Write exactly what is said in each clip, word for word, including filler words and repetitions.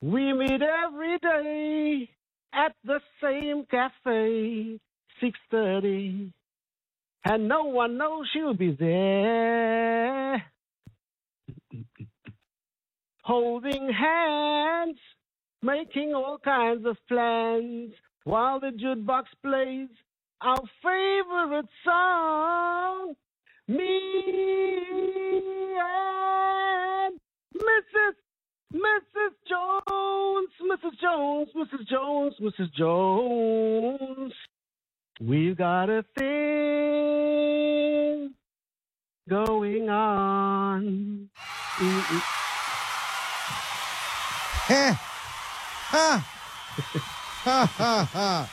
We meet every day at the same cafe, six thirty, and no one knows she'll be there. Holding hands, making all kinds of plans, while the jukebox plays our favorite song. Me and Missus Missus Jones, Missus Jones, Missus Jones, Missus Jones. We've got a thing going on. Mm-mm. Heh. Ha. Ha ha ha.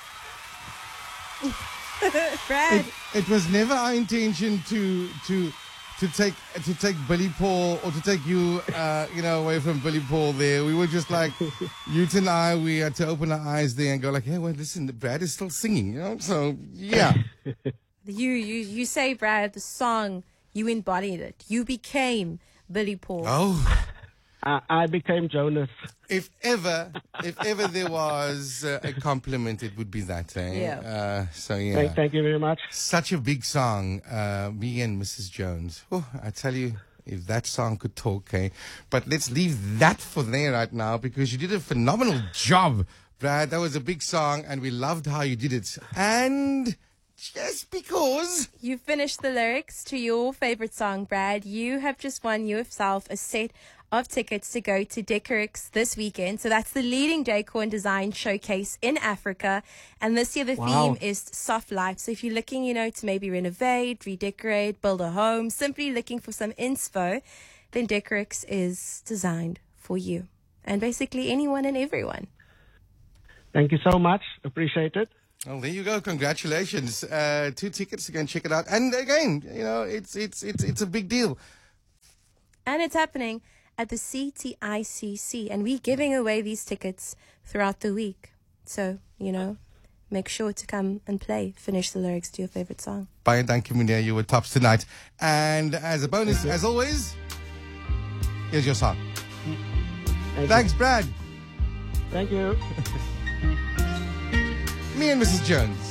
Brad. It, it was never our intention to to to take to take Billy Paul or to take you uh, you know away from Billy Paul. There, we were just like Ute and I. We had to open our eyes there and go like, hey, well, listen, Brad is still singing, you know. So yeah. You you you say, Brad, the song, you embodied it. You became Billy Paul. Oh. I, I became Jonas. If ever, if ever there was uh, a compliment, it would be that. Eh? Yeah. Uh, so yeah. Thank, thank you very much. Such a big song, uh, me and Missus Jones. Oh, I tell you, if that song could talk, eh? But let's leave that for there right now because you did a phenomenal job, Brad. That was a big song, and we loved how you did it. And just because you finished the lyrics to your favorite song, Brad, you have just won yourself a set of tickets to go to Decorix this weekend. So that's the leading decor and design showcase in Africa. And this year the Wow. theme is soft life. So if you're looking, you know, to maybe renovate, redecorate, build a home, simply looking for some inspo, then Decorix is designed for you. And basically anyone and everyone. Thank you so much. Appreciate it. Well, there you go. Congratulations. Uh, two tickets. You can check it out. And again, you know, it's it's it's it's a big deal. And it's happening at the C T I C C, and we're giving away these tickets throughout the week. So, you know, make sure to come and play. Finish the lyrics to your favorite song. Baie dankie, meneer. You were tops tonight. And as a bonus, as always, here's your song. Thank Thanks, you. Brad. Thank you. Me and Missus Jones.